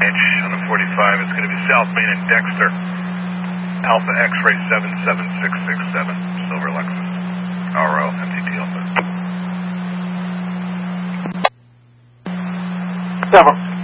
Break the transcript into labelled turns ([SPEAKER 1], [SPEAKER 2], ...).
[SPEAKER 1] Ranch on a 45. It's going to be South Main and Dexter. Alpha X-ray 77667, Silver Lexus. RO, MTT Alpha.
[SPEAKER 2] Silver.